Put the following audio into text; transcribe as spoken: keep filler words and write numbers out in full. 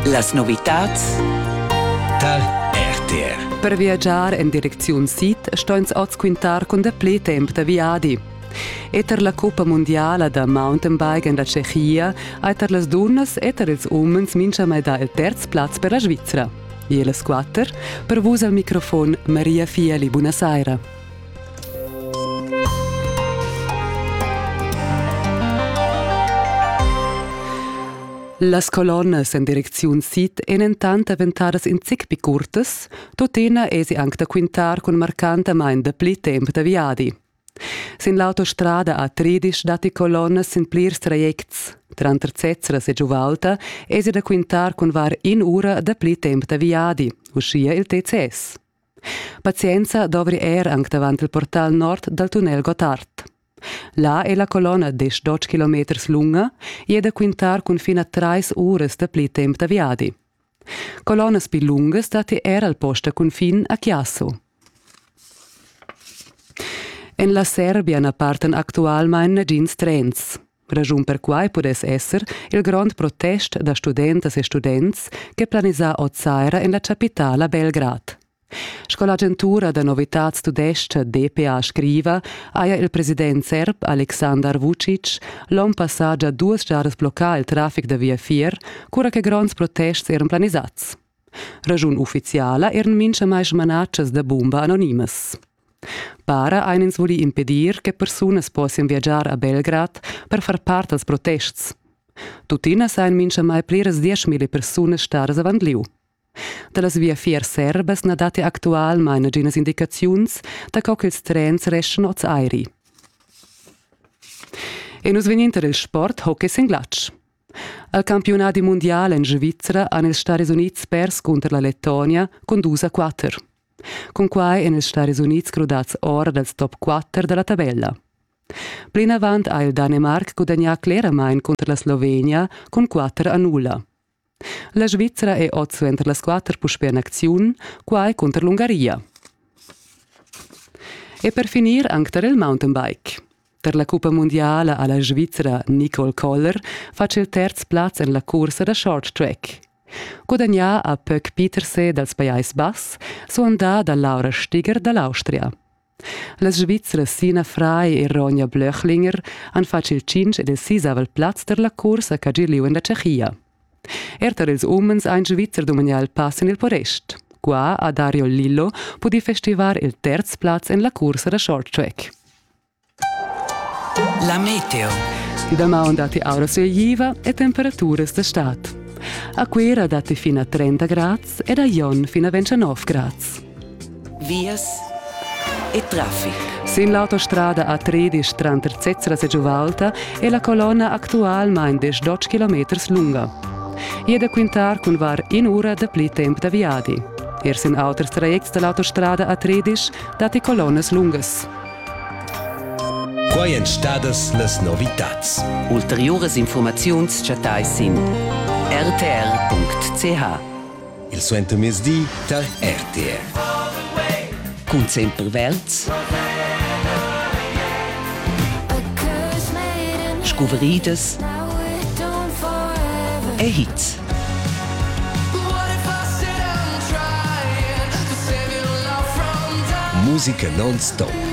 Las novitats dal R T R. Per viaggiare in direzione Sud, stoins oz quintar con de ple temp da viadi. E per la Coppa Mondiale da mountain bike in la Cechia, e per le donne e per gli uomini mincha mai da il terzo platz per la Svizzera. E le squatter, per voi al microfono Maria Fieli, buonasera. Las colonnas in direzione Sud en intant aventadas in zic pi curtas, tutena esi anche da quintar con marcanta main da pli temp da viadi. Sin l'autostrada a tredici dati colonnas sin plirs trajects, tranter Zetzra e Giuvalta, esi da quintar con var in ura da pli temp da viadi, uscia il T C S. Pazienza dovri er anche davant il portal nord dal tunnel Gotthard. Là è la colonna di dodici chilometri lunga e da quintar con fino a tre ore da pli temp da viadi. Colonnas più lunghe stati era al posto con fin a Chiasso. In la Serbia ne parten actualmein gins trens. Ragiun per quai pudes esser il grand protest da studentas e students che planisa Ozaira in la capitale Belgrad. Scolagentura da Novitats Tudesca D P A scriva aia il president serb Aleksandar Vučić l'on passaggia due giorni blocca il traffic da via Fier, cura che grands protests eran planisats. Ragiun ufficiala eran mincha mai smanaccias da bomba anonimas. Para einens voli impedir che personas possin viaggiar a Belgrad per far part als protests. Tutina sain mincha mai pleras diecimila personas staras avant liu. Da las via Fier serbas na date actual meine genas indicaziuns da co ils trens reschen oz airi. E nus veninter il sport hockey singlatsch. Al campionati mondiale in Svizzera han ils Stati Units pers contra la Lettonia con due a quattro. Con quai en ils Stati Units crudats ora dels top quattro della tabella. Plin avant ha il Danemark guadagna claramain contra la Slovenia con quattro a nulla. La Svizzera è oz entre las quattro puspe in azione, quai contra l'Ungaria. E per finir anche il mountain bike. Per la Coppa Mondiale alla Svizzera Nicole Koller face il terzo platz in la corsa da short track. Guadagna a Pöck Peterse dal Pais Bass, so andà da Laura Stiger dall'Austria. La Svizzera Sina Frey e Ronja Blöchlinger han face il cinque ed il sisavel platz per la corsa che giliu in la Cechia. Erter ils umens ein Svizzer domanial pass in il podest. Qua a Dario Lillo pudi festivar il terz platz in la corsa da short track. La meteo. Da andati aura soglieva e temperature sta stat. A Quera dati fino a trenta gradi ed a Jon fino a ventinove gradi. Vias e traffic. Sin l'autostrada A tredici tra Zetzra e Giuvalta e la colonna attual main di dodici chilometri lunga. E da quintar con var in ora da pli temp da viadi. Er sin auters trajects dell'autostrada A tredici dati colonnas lungas. Quai en stadas las novitats. Ulteriores informaziuns chatais sin r t r punct c h. Il suento mesdi dal R T R. Cun sempre verts. Scuverides. E hits. Musica non-stop.